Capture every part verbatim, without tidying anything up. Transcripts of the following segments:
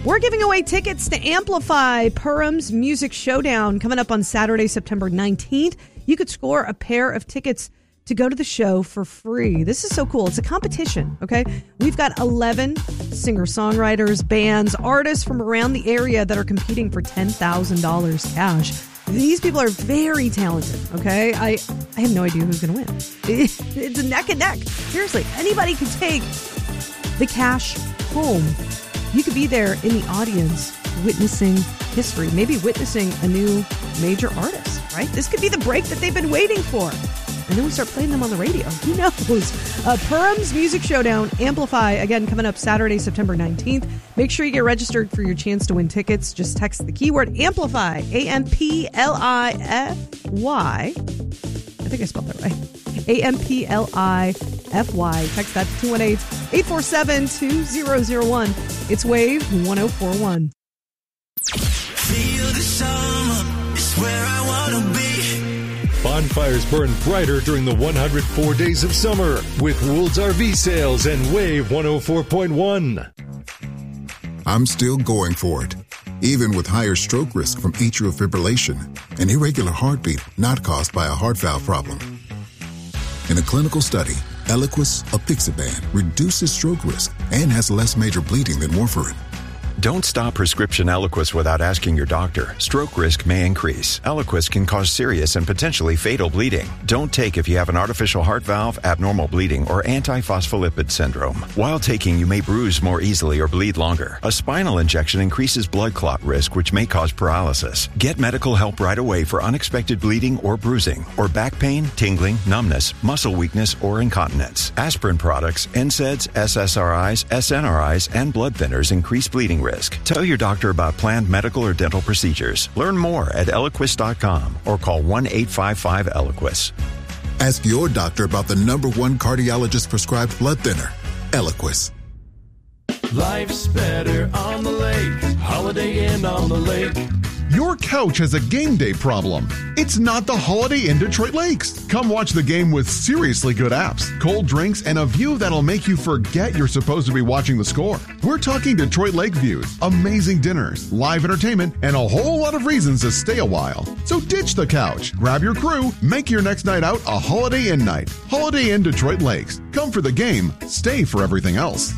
We're giving away tickets to Amplify Purim's Music Showdown coming up on Saturday, September nineteenth. You could score a pair of tickets to go to the show for free. This is so cool. It's a competition, okay? We've got eleven singer-songwriters, bands, artists from around the area that are competing for ten thousand dollars cash. These people are very talented, okay? I, I have no idea who's going to win. It's a neck and neck. Seriously, anybody could take the cash home. You could be there in the audience witnessing history, maybe witnessing a new major artist, right? This could be the break that they've been waiting for. And then we start playing them on the radio. Who knows? Uh, Purim's Music Showdown, Amplify, again, coming up Saturday, September nineteenth. Make sure you get registered for your chance to win tickets. Just text the keyword Amplify, A M P L I F Y. I think I spelled that right. A M P L I F Y. Text that to two one eight, eight four seven, two zero zero one. It's Wave one oh four one. Feel the summer is where I want to be. Bonfires burn brighter during the one hundred four days of summer with Woold's R V sales and Wave one oh four point one. I'm still going for it, even with higher stroke risk from atrial fibrillation, an irregular heartbeat not caused by a heart valve problem. In a clinical study, Eliquis apixaban reduces stroke risk and has less major bleeding than warfarin. Don't stop prescription Eliquis without asking your doctor. Stroke risk may increase. Eliquis can cause serious and potentially fatal bleeding. Don't take if you have an artificial heart valve, abnormal bleeding, or antiphospholipid syndrome. While taking, you may bruise more easily or bleed longer. A spinal injection increases blood clot risk, which may cause paralysis. Get medical help right away for unexpected bleeding or bruising, or back pain, tingling, numbness, muscle weakness, or incontinence. Aspirin products, N SAIDs, S S R Is, S N R Is, and blood thinners increase bleeding risk. Risk. Tell your doctor about planned medical or dental procedures. Learn more at Eliquis dot com or call one eight five five Eliquis. Ask your doctor about the number one cardiologist prescribed blood thinner, Eliquis. Life's better on the lake. Holiday Inn on the lake. Your couch has a game day problem. It's not the Holiday Inn Detroit Lakes. Come watch the game with seriously good apps, cold drinks, and a view that'll make you forget you're supposed to be watching the score. We're talking Detroit Lake views, amazing dinners, live entertainment, and a whole lot of reasons to stay a while. So ditch the couch, grab your crew, make your next night out a Holiday Inn night. Holiday Inn Detroit Lakes. Come for the game, stay for everything else.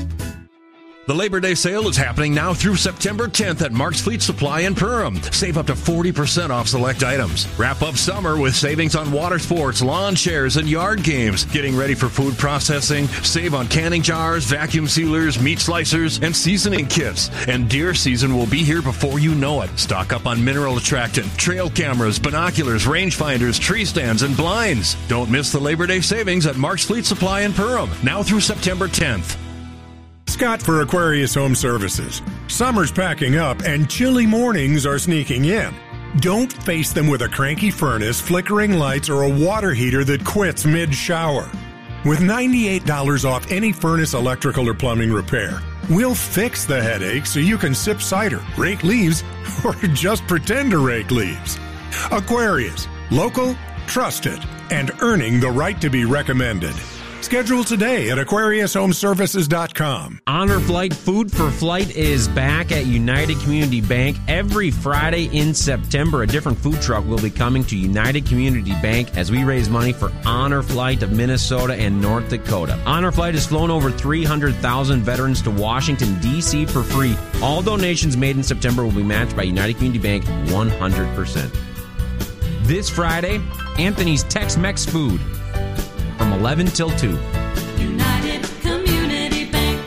The Labor Day sale is happening now through September tenth at Mark's Fleet Supply in Perham. Save up to forty percent off select items. Wrap up summer with savings on water sports, lawn chairs, and yard games. Getting ready for food processing? Save on canning jars, vacuum sealers, meat slicers, and seasoning kits. And deer season will be here before you know it. Stock up on mineral attractant, trail cameras, binoculars, rangefinders, tree stands, and blinds. Don't miss the Labor Day savings at Mark's Fleet Supply in Perham, now through September tenth. Scott for Aquarius Home Services. Summer's packing up and chilly mornings are sneaking in. Don't face them with a cranky furnace, flickering lights, or a water heater that quits mid-shower. With ninety-eight dollars off any furnace, electrical, or plumbing repair, we'll fix the headache so you can sip cider, rake leaves, or just pretend to rake leaves. Aquarius, local, trusted, and earning the right to be recommended. Schedule today at Aquarius Home Services dot com. Honor Flight Food for Flight is back at United Community Bank. Every Friday in September, a different food truck will be coming to United Community Bank as we raise money for Honor Flight of Minnesota and North Dakota. Honor Flight has flown over three hundred thousand veterans to Washington, D C for free. All donations made in September will be matched by United Community Bank one hundred percent. This Friday, Anthony's Tex-Mex Food from eleven till two. United Community Bank.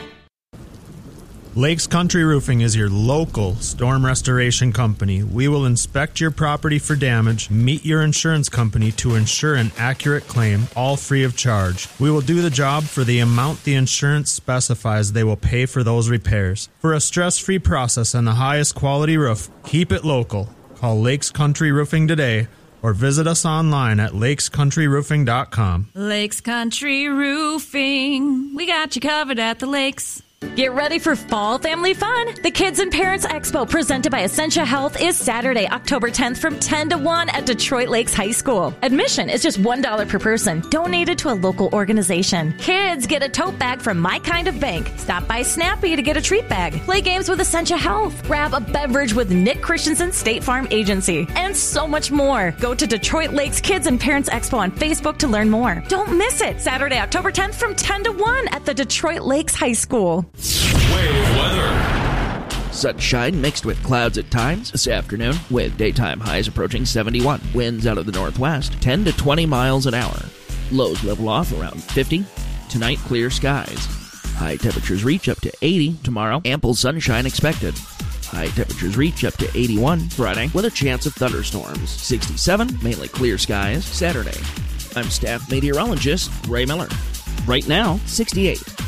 Lakes Country Roofing is your local storm restoration company. We will inspect your property for damage, meet your insurance company to ensure an accurate claim, all free of charge. We will do the job for the amount the insurance specifies they will pay for those repairs. For a stress-free process and the highest quality roof, keep it local. Call Lakes Country Roofing today, or visit us online at lakes country roofing dot com. Lakes Country Roofing. We got you covered at the lakes. Get ready for fall family fun. The Kids and Parents Expo presented by Essentia Health is Saturday, October tenth from ten to one at Detroit Lakes High School. Admission is just one dollar per person, donated to a local organization. Kids get a tote bag from My Kind of Bank. Stop by Snappy to get a treat bag. Play games with Essentia Health. Grab a beverage with Nick Christensen State Farm Agency. And so much more. Go to Detroit Lakes Kids and Parents Expo on Facebook to learn more. Don't miss it. Saturday, October tenth from ten to one at the Detroit Lakes High School. Wave weather. Sunshine mixed with clouds at times this afternoon, with daytime highs approaching seventy-one. Winds out of the northwest, ten to twenty miles an hour. Lows level off around fifty. Tonight, clear skies. High temperatures reach up to eighty tomorrow. Ample sunshine expected. High temperatures reach up to eighty-one Friday, with a chance of thunderstorms. sixty-seven, mainly clear skies Saturday. I'm staff meteorologist Ray Miller. Right now, sixty-eight.